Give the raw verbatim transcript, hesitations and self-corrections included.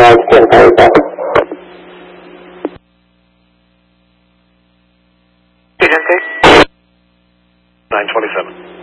呃，检查一下。 Agent nine twenty-seven.